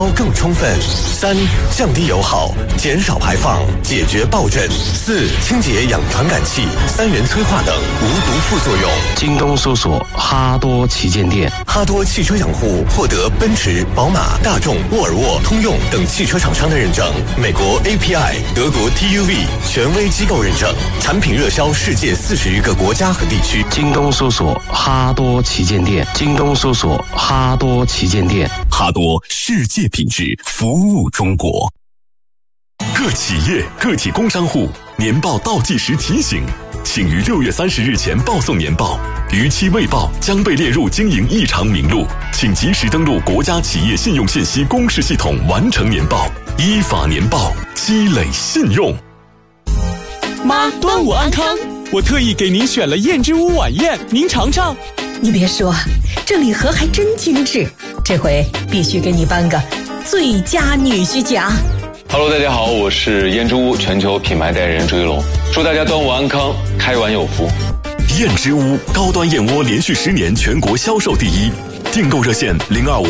更充分。3、降低油耗，减少排放，解决爆震。4、清洁氧传感器、3元催化等无毒副作用。 京东搜索哈多旗舰店。 哈多汽车养护获得奔驰、宝马、大众、沃尔沃、通用等汽车厂商的认证，美国 API、德国 TÜV 权威机构认证，产品热销世界40余个国家和地区。 京东搜索哈多旗舰店。京东搜索哈多旗舰店。 哈多世界品质，服务中国。 各企业、个体工商户年报倒计时提醒，请于6月30日前报送年报，逾期未报将被列入经营异常名录，请及时登录国家企业信用信息公示系统完成年报，依法年报，积累信用。 妈，端午安康！我特意给您选了燕之屋晚宴，您尝尝。 你别说，这礼盒还真精致，这回必须给你颁个最佳女婿奖。 Hello， 大家好，我是燕之屋全球品牌代言人朱一龙，祝大家端午安康，开碗有福。 燕之屋高端燕窝连续10年全国销售第一，订购热线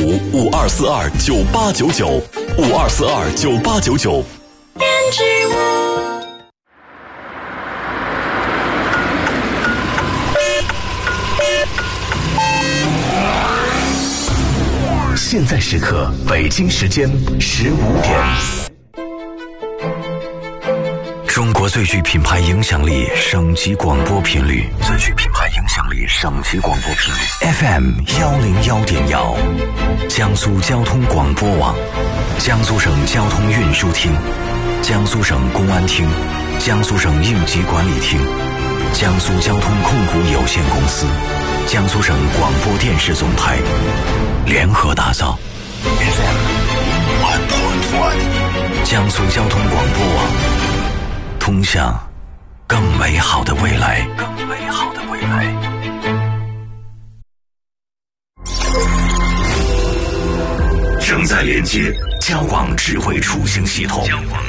025-5242-9899，5242-9899。 燕之屋。 现在时刻，北京时间15点。 中国最具品牌影响力省级广播频率，最具品牌影响力省级广播频率 FM 101.1，江苏交通广播网，江苏省交通运输厅，江苏省公安厅，江苏省应急管理厅，江苏交通控股有限公司，江苏省广播电视总台联合打造 FM 101.1，江苏交通广播网，通向更美好的未来，更美好的未来。 正在连接交广智慧出行系统。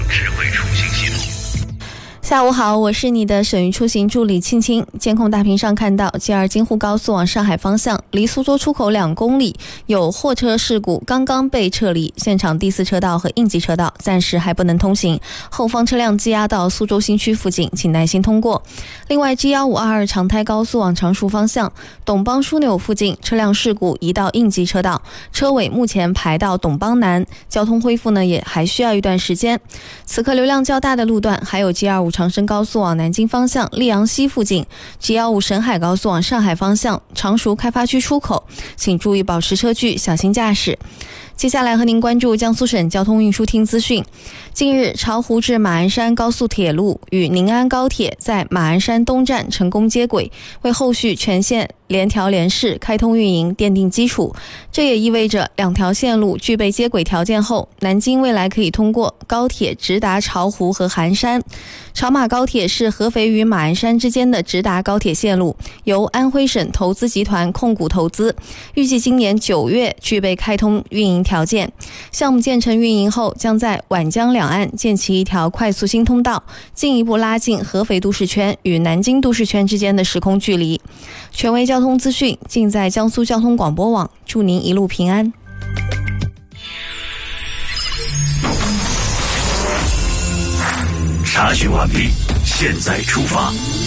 下午好，我是你的省域出行助理青青。监控大屏上看到 G2 京沪高速往上海方向，离苏州出口2公里有货车事故，刚刚被撤离，现场第4车道和应急车道暂时还不能通行，后方车辆积压到苏州新区附近，请耐心通过。另外 G1522 长台高速往常熟方向，董邦枢纽附近车辆事故移到应急车道，车尾目前排到董邦南，交通恢复呢也还需要一段时间。此刻流量较大的路段还有 G25 长深高速往南京方向溧阳西附近， G15 沈海高速往上海方向常熟开发区出口，请注意保持车距，小心驾驶。接下来和您关注江苏省交通运输厅资讯。近日，巢湖至马鞍山高速铁路与宁安高铁在马鞍山东站成功接轨，为后续全线联调联试开通运营奠定基础。这也意味着2条线路具备接轨条件后，南京未来可以通过高铁直达巢湖和含山。巢马高铁是合肥与马鞍山之间的直达高铁线路，由安徽省投资集团控股投资，预计今年9月具备开通运营条件。项目建成运营后，将在皖江两岸建起一条快速新通道，进一步拉近合肥都市圈与南京都市圈之间的时空距离。权威交通资讯尽在江苏交通广播网，祝您一路平安。 查询完毕，现在出发。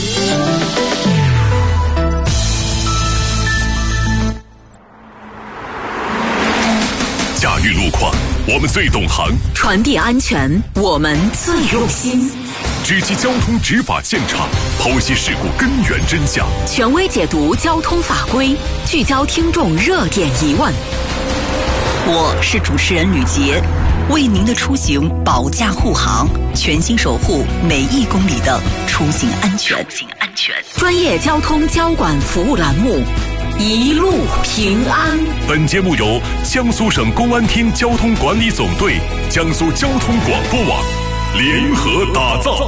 驾驭路况，我们最懂行； 传递安全，我们最用心。 直击交通执法现场，剖析事故根源真相， 权威解读交通法规，聚焦听众热点疑问。我是主持人吕杰，为您的出行保驾护航，全心守护每1公里的出行安全。专业交通交管服务栏目，一路平安。 本节目由江苏省公安厅交通管理总队、江苏交通广播网联合打造。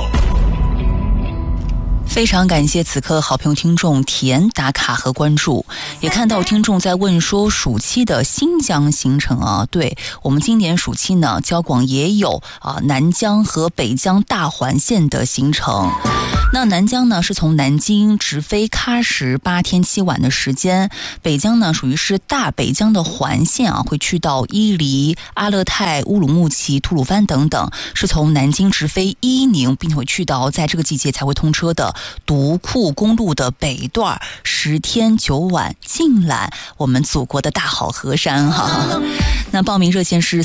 非常感谢此刻好朋友听众田打卡和关注，也看到听众在问说暑期的新疆行程啊，对，我们今年暑期呢，交广也有南疆和北疆大环线的行程。 那南江呢是从南京直飞喀什8天7晚的时间，北江呢属于是大北江的环线啊，会去到伊犁、阿勒泰、乌鲁木齐、吐鲁番等等，是从南京直飞伊宁，并且会去到在这个季节才会通车的独库公路的北段，10天9晚尽览我们祖国的大好河山哈。那报名热线是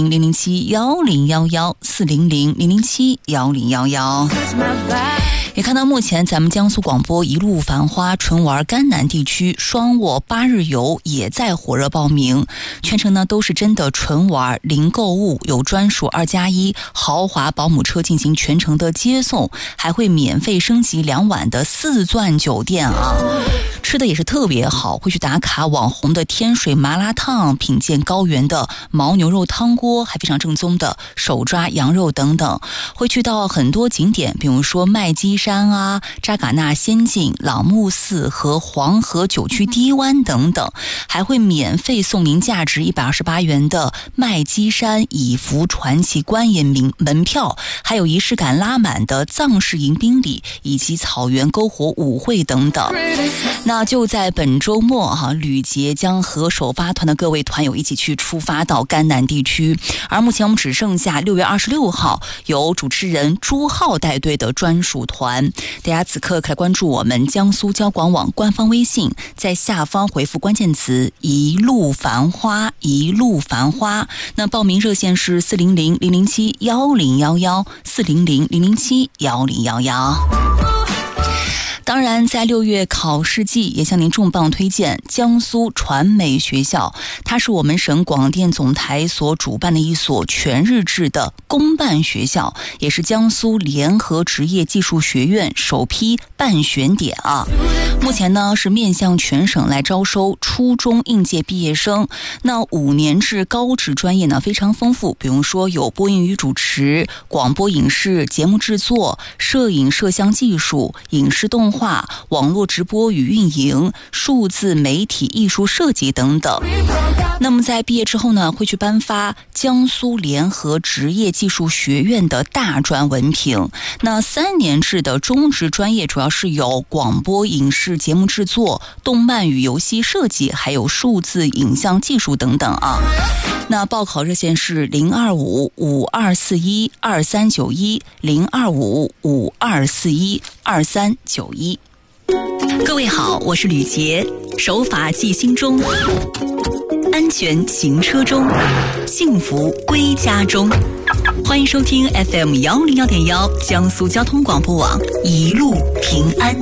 400-007-1011，400-007-1011。也看到目前咱们江苏广播一路繁花纯玩甘南地区双卧8日游也在火热报名，全程呢都是真的纯玩零购物，有专属2+1豪华保姆车进行全程的接送，还会免费升级2晚的4钻酒店啊。吃的也是特别好，会去打卡网红的天水麻辣烫，品鉴高原的牦牛肉汤锅，还非常正宗的手抓羊肉等等。会去到很多景点，比如说麦积山啊、扎尕那仙境、朗木寺和黄河9曲堤湾等等，还会免费送您价值128元的麦积山以福传奇观演门票，还有仪式感拉满的藏式迎宾礼以及草原篝火舞会等等。那就在本周末旅捷将和首发团的各位团友一起去出发到甘南地区，而目前我们只剩下6月26号由主持人朱浩带队的专属团。大家此刻可以关注我们江苏交广网官方微信，在下方回复关键词一路繁花，一路繁花。那报名热线是400-007-1011，400-007-1011。当然在6月考试季也向您重磅推荐江苏传媒学校，它是我们省广电总台所主办的一所全日制的公办学校，也是江苏联合职业技术学院首批办选点啊。目前呢是面向全省来招收初中应届毕业生，那5年制高职专业呢非常丰富，比如说有播音与主持、广播影视节目制作、摄影摄像技术、影视动画、网络直播与运营、数字媒体艺术设计等等。那么在毕业之后呢，会去颁发江苏联合职业技术学院的大专文凭。那3年制的中职专业主要是有广播影视节目制作、动漫与游戏设计，还有数字影像技术等等啊。那报考热线是025-5241-2391，025-5241-2391。 各位好，我是吕杰，守法记心中，安全行车中，幸福归家中。欢迎收听 FM101.1 江苏交通广播网，一路平安。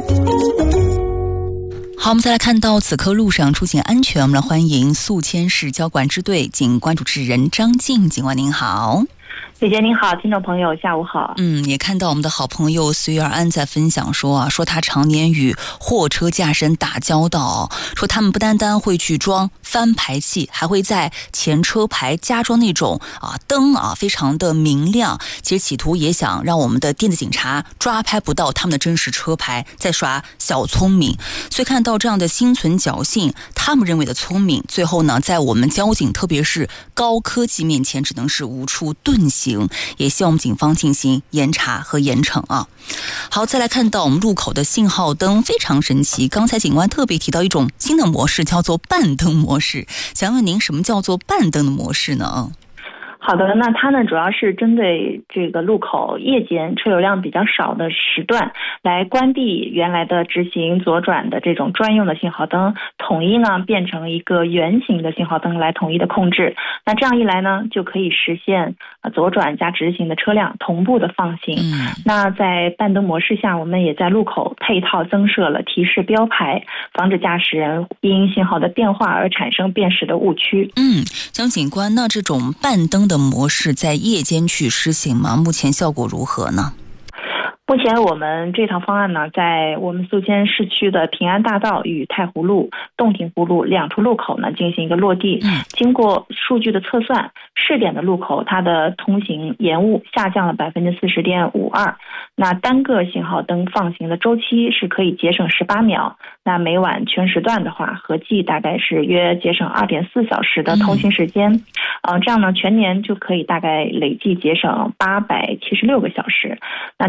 好，我们再来看到此刻路上出行安全，我们来欢迎宿迁市交管支队警官主持人张静。警官您好。 姐姐您好，听众朋友下午好。 也看到我们的好朋友随而安在分享说他常年与货车驾驶人打交道，说他们不单单会去装翻排气，还会在前车牌加装那种灯非常的明亮，其实企图也想让我们的电子警察抓拍不到他们的真实车牌，在耍小聪明。所以看到这样的心存侥幸，他们认为的聪明，最后呢在我们交警特别是高科技面前只能是无处遁形，也希望我们警方进行严查和严惩啊。好，再来看到我们路口的信号灯非常神奇，刚才警官特别提到一种新的模式，叫做半灯模式，想问您什么叫做半灯的模式呢？ 好的，那它呢主要是针对这个路口夜间车流量比较少的时段来关闭原来的直行左转的这种专用的信号灯，统一呢变成一个圆形的信号灯来统一的控制。那这样一来呢，就可以实现左转加直行的车辆同步的放行。那在半灯模式下，我们也在路口配套增设了提示标牌，防止驾驶人因信号的变化而产生辨识的误区。 张警官，那这种半灯的模式在夜间去施行吗？目前效果如何呢？ 目前我们这套方案呢，在我们宿迁市区的平安大道与太湖路、洞庭湖路2处路口呢进行一个落地。经过数据的测算，试点的路口它的通行延误下降了40.52%。那单个信号灯放行的周期是可以节省18秒。那每晚全时段的话，合计大概是约节省2.4小时的通行时间。这样呢，全年就可以大概累计节省876个小时。那这样车辆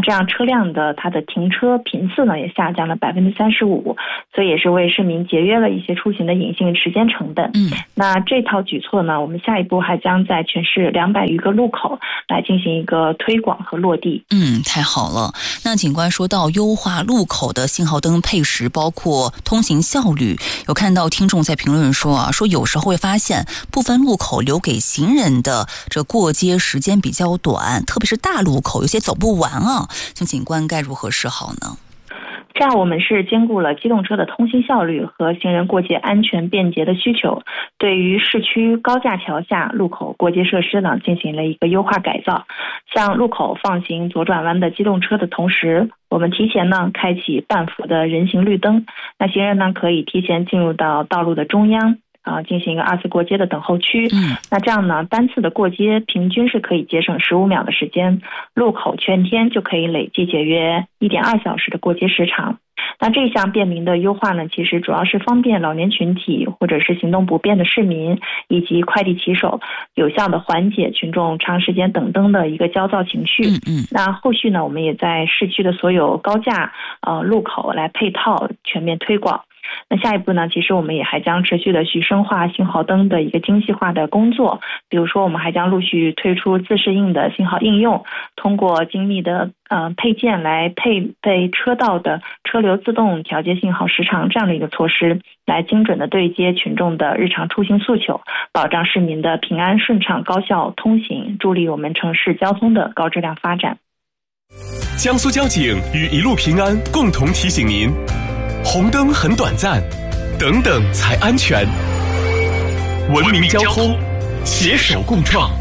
量的它的停车频次呢也下降了35%，所以也是为市民节约了一些出行的隐性时间成本。那这套举措呢，我们下一步还将在全市200余个路口来进行一个推广和落地。 太好了。那警官说到优化路口的信号灯配时，包括通行效率，有看到听众在评论说说有时候会发现部分路口留给行人的这过街时间比较短，特别是大路口有些走不完啊，请警官该如何是好呢？ 这样我们是兼顾了机动车的通行效率和行人过街安全便捷的需求，对于市区高架桥下路口过街设施呢进行了一个优化改造。像路口放行左转弯的机动车的同时，我们提前呢开启半幅的人行绿灯，那行人呢可以提前进入到道路的中央进行一个2次过街的等候区。那这样呢单次的过街平均是可以节省15秒的时间，路口全天就可以累计节约1.2小时的过街时长。那这项便民的优化呢，其实主要是方便老年群体或者是行动不便的市民以及快递骑手，有效的缓解群众长时间等灯的一个焦躁情绪。那后续呢，我们也在市区的所有高架路口来配套全面推广。那下一步呢，其实我们也还将持续的去深化信号灯的一个精细化的工作，比如说我们还将陆续推出自适应的信号应用，通过精密的配件来配备车道的车流自动调节信号时长这样的一个措施，来精准的对接群众的日常出行诉求，保障市民的平安顺畅高效通行，助力我们城市交通的高质量发展。 江苏交警与一路平安共同提醒您，红灯很短暂，等等才安全。文明交通，携手共创。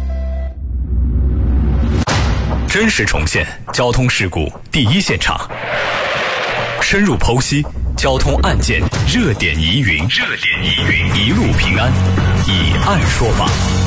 真实重现交通事故第一现场，深入剖析交通案件热点疑云，一路平安，以案说法。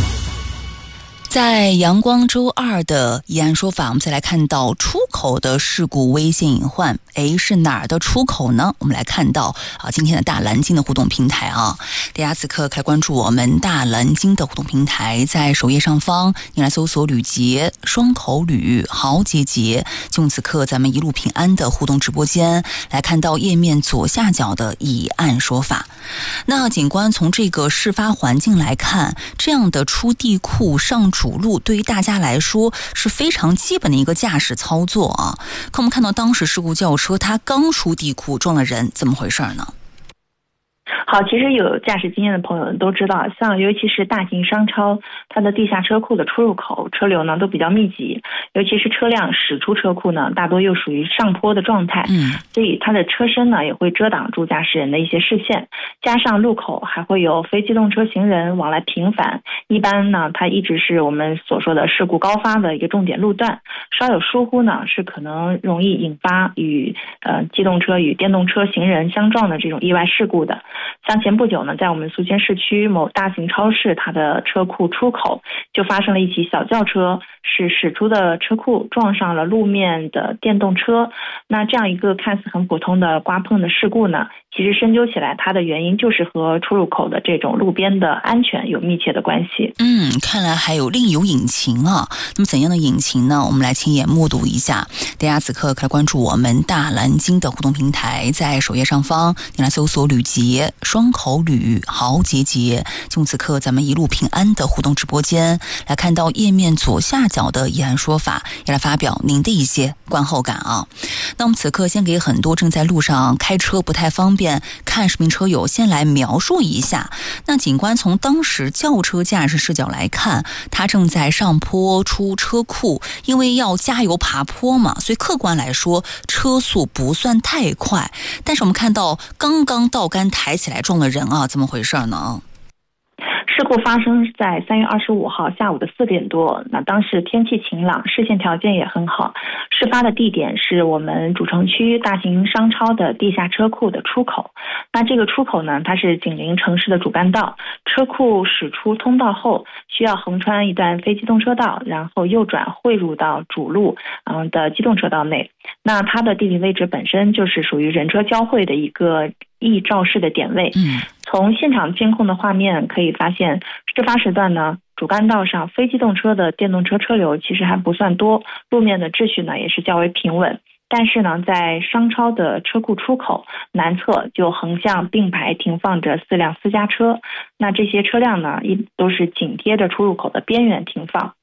在阳光周二的以案说法，我们再来看到出口的事故危险隐患。是哪儿的出口呢？我们来看到今天的大蓝鲸的互动平台大家此刻可以关注我们大蓝鲸的互动平台，在首页上方你来搜索吕杰、双口吕、豪杰杰，就用此刻咱们一路平安的互动直播间来看到页面左下角的以案说法。那警官从这个事发环境来看，这样的出地库上主路对于大家来说是非常基本的一个驾驶操作可我们看到当时事故轿车它刚出地库撞了人，怎么回事呢？ 好，其实有驾驶经验的朋友都知道，像尤其是大型商超，它的地下车库的出入口车流呢都比较密集，尤其是车辆驶出车库呢，大多又属于上坡的状态，所以它的车身呢也会遮挡住驾驶人的一些视线，加上路口还会有非机动车行人往来频繁，一般呢它一直是我们所说的事故高发的一个重点路段，稍有疏忽呢是可能容易引发与机动车与电动车行人相撞的这种意外事故的。像前不久呢，在我们宿迁市区某大型超市，它的车库出口就发生了一起小轿车是驶出的车库撞上了路面的电动车。那这样一个看似很普通的刮碰的事故呢，其实深究起来它的原因就是和出入口的这种路边的安全有密切的关系。 看来还有另有隐情那么怎样的隐情呢？我们来亲眼目睹一下。大家此刻可以关注我们大蓝鲸的互动平台，在首页上方你来搜索吕杰、双口吕、豪杰杰，就用此刻咱们一路平安的互动直播间来看到页面左下角的以案说法，也来发表您的一些观后感那我们此刻先给很多正在路上开车不太方便看视频车友先来描述一下。那警官从当时轿车驾驶视角来看，他正在上坡出车库，因为要加油爬坡嘛，所以客观来说车速不算太快，但是我们看到刚刚道杆抬起来撞了人怎么回事呢？ 事故发生在3月25号下午的4点多，那当时天气晴朗，视线条件也很好。事发的地点是我们主城区大型商超的地下车库的出口。那这个出口呢，它是紧邻城市的主干道，车库驶出通道后需要横穿一段非机动车道，然后右转汇入到主路的机动车道内。那它的地理位置本身就是属于人车交汇的一个易肇事的点位。从现场监控的画面可以发现，事发时段呢， 主干道上非机动车的电动车车流其实还不算多，路面的秩序呢也是较为平稳。但是呢，在商超的车库出口南侧就横向并排停放着4辆私家车，那这些车辆呢都是紧贴着出入口的边缘停放。